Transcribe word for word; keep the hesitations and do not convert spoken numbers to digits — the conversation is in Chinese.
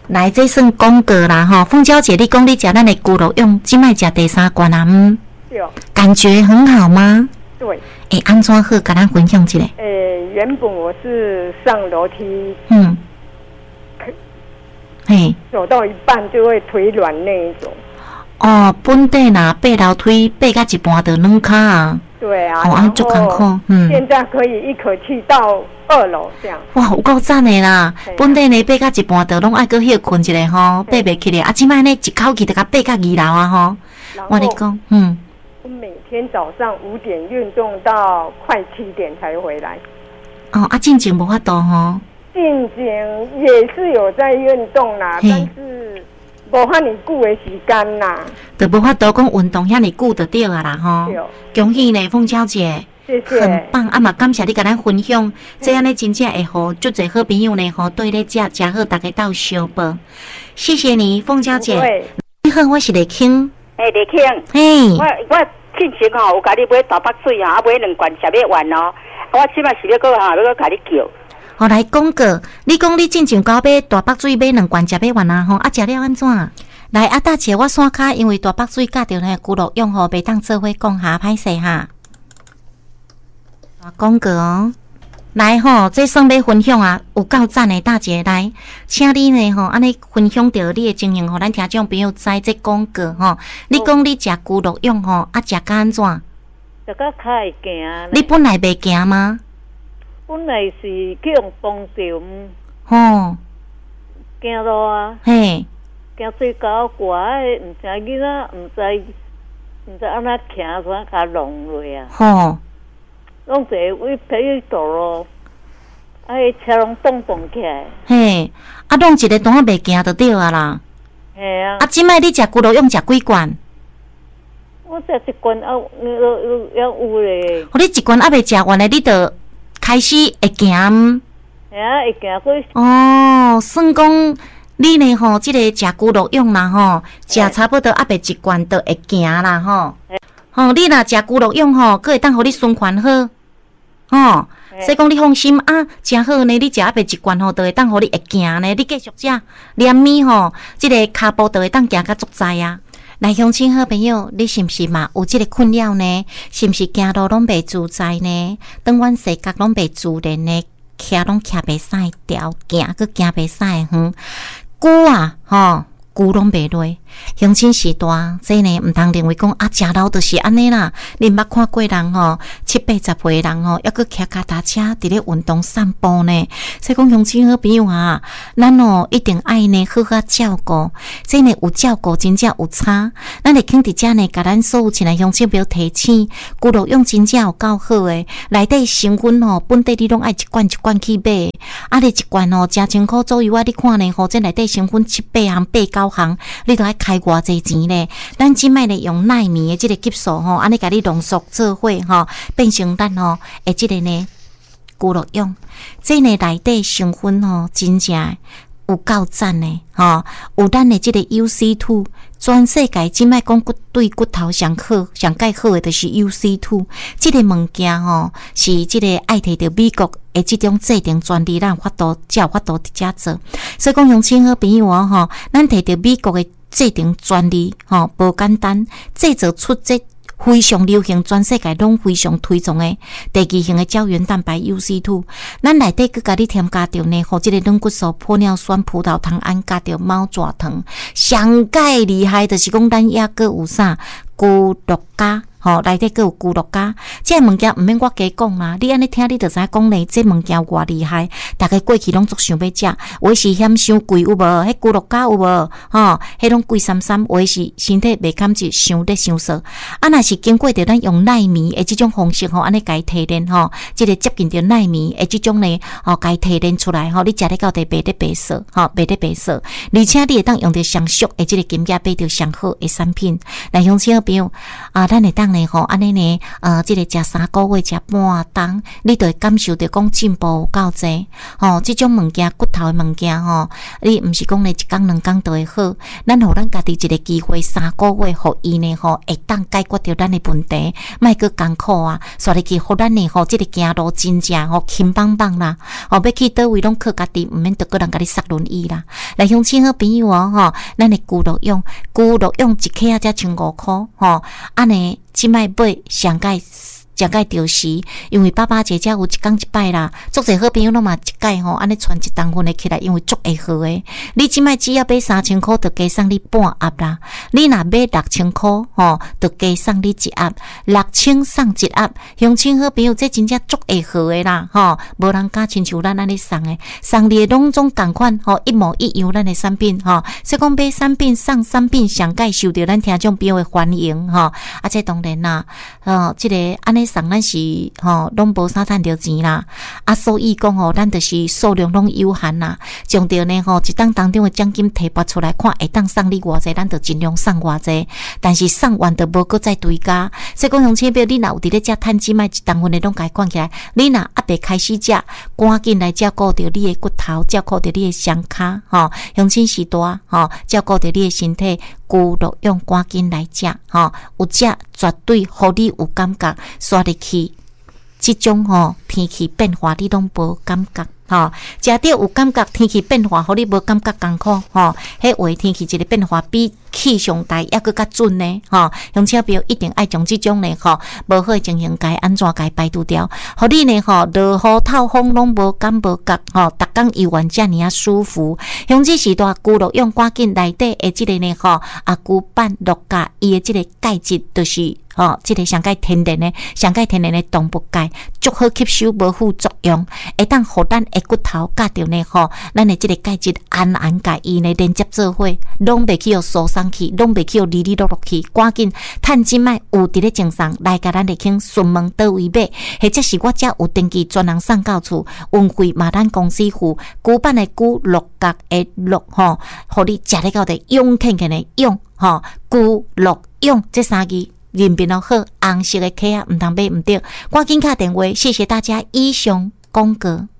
来，这算广告啦吼。凤娇姐，你讲你食咱的咕噜用，即摆食第三罐啊？嗯， 对， 感觉很好吗？ 对。 诶，安怎好？跟咱分享一下。 诶，原本我是上楼梯， 嗯，嘿， 走到一半就会腿软那一种。 哦，本地呐，爬楼梯爬到一半就软脚啊。 对啊， 哦，安足艰苦，嗯。 现在可以一口气到二楼这样。 哇，有够赞的啦！本地呢爬到一半就拢爱搁歇困一下吼，爬袂起来。啊，即摆呢一口气就甲爬到二楼啊吼。我跟你讲，嗯。 我每天早上五点运动到快七点才回来。 哦，啊，进前无法度吼。 进前也是有在运动啦，但是无遐尼久的时间啦。 就无法度讲运动遐尼久就对啊啦吼。恭喜呢，凤娇姐， 谢谢， 很棒啊嘛！感谢你甲咱分享，这样呢真正会好，足侪好朋友呢吼对咧食食好，大家斗相报。谢谢你，凤娇姐。你好，我是丽卿。 诶，丽卿， 嘿， 我我进前吼有甲你买大北水啊，买两罐十一万哦。我即摆是要搁哈，要搁甲你叫。 好来广告，你讲你进前搞买大北水买两罐十一万啊吼，啊食了安怎？来啊，大姐，我山骹因为大北水甲着呢咕噜用吼，袂当做伙讲下歹势哈。大广告哦。来吼，这算要分享啊，有够赞的大姐来，请你呢吼，安尼分享着你的情形，互咱听众朋友知这广告吼。你讲你食咕噜用吼，啊食甲安怎？ 食甲较会行。 你本来袂行吗？ 本来是去用帮助， 吼， 行路啊， 嘿， 行最高挂的，毋知囡仔，毋知毋知安怎行，怎甲弄落啊？ 吼。 拢在为陪道咯，啊，车拢动动起来。 嘿，啊，弄一个单袂行就对啊啦。 嘿啊。啊， 即摆你食咕噜用食几罐？ 我食一罐啊，有有有咧。 哦，你一罐还袂食完咧，你就开始会行。 嘿啊，会行过。 哦，算讲你呢吼，即、这个食咕噜用啦吼，食差不多还袂一罐就会行啦吼。吼，你若食咕噜用吼，佫会当互你循环好。吼，所以讲你放心啊，真好呢。你食阿袂一罐吼，就会当互你会行呢。你继续食，连米吼，即、这个骹步就会当行较足在啊。来，乡亲好朋友，你是毋是嘛有即个困扰呢？是毋是行路拢袂自在呢？当阮视觉拢袂自然呢？徛拢徛袂使调，行佫行袂使远，久啊吼。骨拢袂落，乡亲时代，这呢毋通认为讲啊，食老就是安尼啦。恁捌看过人吼，七八十岁人吼，抑搁骑脚踏车伫咧运动散步呢。所以讲乡亲好朋友啊，咱哦一定爱呢好好照顾。这呢有照顾真正有差。咱会肯伫遮呢，甲咱所有亲爱乡亲朋友提醒，骨碌用真正有够好诶。内底成分吼，本地你拢爱一罐一罐去买，啊，你一罐吼诚千箍左右啊，你看呢吼，这内底成分七八项八九。行，你都爱开偌济钱咧？咱即摆咧用奈米的即个激素吼，安尼甲你浓缩做伙吼，变成咱吼诶即个呢咕噜用，即呢内底成分吼真正有够赞诶吼，有咱的即个 U C 二， 全世界即摆讲骨对骨头上好、上介好诶，就是 U C 二。即个物件吼是即个爱摕着美国诶即种制定专利，咱有法度才有法度伫遮做。所以讲，乡亲好朋友哦吼，咱摕着美国诶制定专利吼，无简单，制作出这非常流行，全世界拢非常推崇诶第二型诶胶原蛋白 U C 二。咱内底佮甲你添加着呢，互即个软骨素、玻尿酸、葡萄糖胺加着猫爪糖，上介厉害就是讲咱抑个有啥咕噜加。吼，内底佫有咕噜加，即个物件毋免我加讲啦。你安尼听，你就知影讲咧，即物件偌厉害。逐个过去拢足想要食，有诶是嫌伤贵有无？迄咕噜加有无？吼，迄拢贵三三，有诶是身体袂堪是伤得伤少。啊，若是经过着咱用奈米诶即种方式吼，安尼家提炼吼，即个接近着奈米诶即种呢，吼家提炼出来吼，你食咧到底白得白色，吼白得白色，而且你会当用着上俗诶即个金价买着上好诶产品。来，乡亲好朋友啊，咱会当。 当呢吼安尼呢，呃，即、这个食三个月食半冬，你就会感受到讲进步有够济。吼，即种物件骨头的物件吼，你毋是讲呢一工两工就会好，咱互咱家己一个机会，三个月互伊呢吼会当解决掉咱的问题，莫阁艰苦啊，所以去互咱呢吼即、这个行路真正吼轻棒棒啦，吼要去倒位拢靠家己，毋免得个人甲你塞轮椅啦。来乡亲好朋友哦，吼，咱的骨碌用骨碌用一克啊才千五箍，吼，安尼即摆买上届。上届着时，因为爸爸姐姐有一工一摆啦，足侪好朋友拢嘛一届吼，安尼传一当份的起来，因为足会好诶。你即摆只要买三千箍，就加送你半盒啦。你若买六千箍，吼，就加送你一盒，六千送一盒。乡亲好朋友，这真正足会好诶啦，吼，无人敢亲像咱安尼送诶，送你拢总共款，吼，一模一样咱诶产品，吼。所以讲买产品送产品，上届受到咱听众朋友诶欢迎，吼。啊，这当然啦，哦，即、这个安尼。送咱是吼，拢无啥赚着钱啦，啊，所以讲吼，咱就是数量拢有限啦，将着呢吼，一当当中的奖金提拔出来，看会当送你偌济，咱就尽量送偌济，但是送完就无搁再追加。所以讲乡亲朋友，你若有伫咧食趁钱，卖一当份的拢家关起来，你若还袂开始食，赶紧来照顾着你的骨头，照顾着你的双骹，吼，乡亲时代吼，照顾着你的身体。骨碌用赶紧来食，吼，有食绝对互你有感觉，刷入去，即种吼天气变化你拢无感觉，吼，食着有感觉，天气变化互你无感觉艰苦，吼，迄话天气一个变化比气象台抑佫较准呢，吼，乡亲朋友一定爱将即种呢，吼，无好的情形该安怎该排除掉，互你呢，吼，落雨透风拢无感无觉，吼，逐工游玩遮尔啊舒服。乡亲时代骨碌用赶紧内底的即个呢，吼，啊骨板落架伊的即个钙质就是。哦，即、这个上界天然的、上界天然的动物钙，足好吸收，无副作用，会当互咱的骨头甲着呢吼，咱的即个钙质安安甲伊呢连接做伙，拢袂去互疏松去，拢袂去互哩哩落落去，赶紧趁即摆有伫咧正上来甲咱嚟请询问倒位买，或者是我遮有登记专人送到厝，运费嘛咱公司付，古板的古六角的六吼，互你食得到的用肯肯的用吼，古六用这三字。人品都好，红色的客啊，唔通买唔对，赶紧打电话，谢谢大家，以上广告。